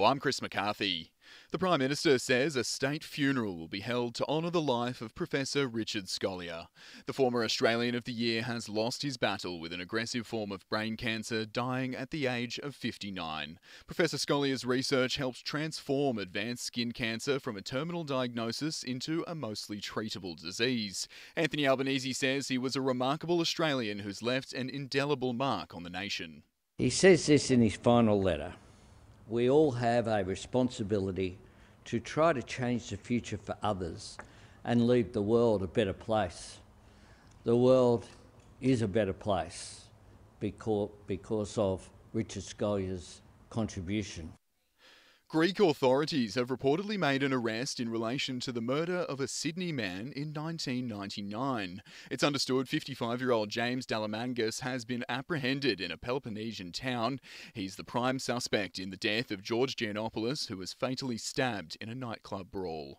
Hello, I'm Chris McCarthy. The Prime Minister says a state funeral will be held to honour the life of Professor Richard Scolyer. The former Australian of the Year has lost his battle with an aggressive form of brain cancer, dying at the age of 59. Professor Scolyer's research helps transform advanced skin cancer from a terminal diagnosis into a mostly treatable disease. Anthony Albanese says he was a remarkable Australian who's left an indelible mark on the nation. He says this in his final letter. We all have a responsibility to try to change the future for others and leave the world a better place. The world is a better place because of Richard Scolyer's contribution. Greek authorities have reportedly made an arrest in relation to the murder of a Sydney man in 1999. It's understood 55-year-old James Dalamangas has been apprehended in a Peloponnesian town. He's the prime suspect in the death of George Giannopoulos, who was fatally stabbed in a nightclub brawl.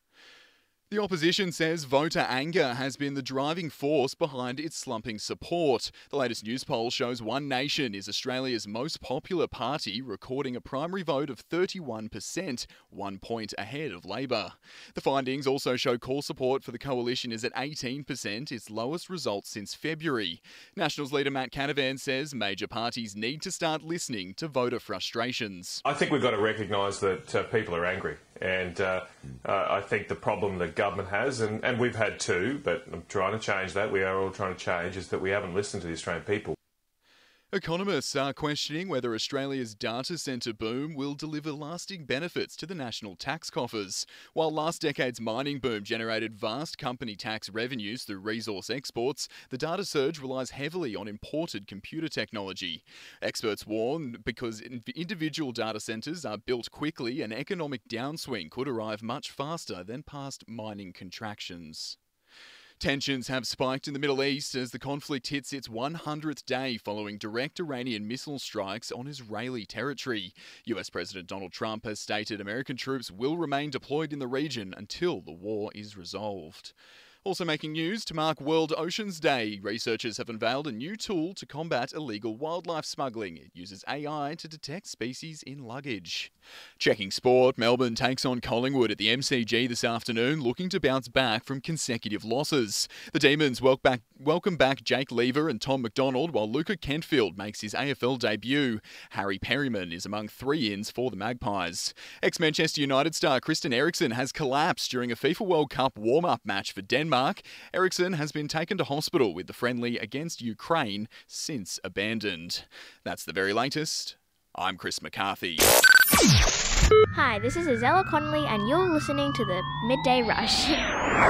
The opposition says voter anger has been the driving force behind its slumping support. The latest news poll shows One Nation is Australia's most popular party, recording a primary vote of 31%, 1 point ahead of Labor. The findings also show core support for the coalition is at 18%, its lowest result since February. Nationals leader Matt Canavan says major parties need to start listening to voter frustrations. I think we've got to recognise that people are angry. And I think the problem that government has, and we've had too, but I'm trying to change that, we are all trying to change, is that we haven't listened to the Australian people. Economists are questioning whether Australia's data centre boom will deliver lasting benefits to the national tax coffers. While last decade's mining boom generated vast company tax revenues through resource exports, the data surge relies heavily on imported computer technology. Experts warn because individual data centres are built quickly, an economic downswing could arrive much faster than past mining contractions. Tensions have spiked in the Middle East as the conflict hits its 100th day following direct Iranian missile strikes on Israeli territory. US President Donald Trump has stated American troops will remain deployed in the region until the war is resolved. Also making news, to mark World Oceans Day, researchers have unveiled a new tool to combat illegal wildlife smuggling. It uses AI to detect species in luggage. Checking sport, Melbourne takes on Collingwood at the MCG this afternoon, looking to bounce back from consecutive losses. The Demons welcome back Jake Lever and Tom McDonald, while Luca Kentfield makes his AFL debut. Harry Perryman is among 3 ins for the Magpies. Ex-Manchester United star Christian Eriksen has collapsed during a FIFA World Cup warm-up match for Denmark. Eriksen has been taken to hospital with the friendly against Ukraine since abandoned. That's the very latest. I'm Chris McCarthy. Hi, this is Azella Connolly and you're listening to the Midday Rush.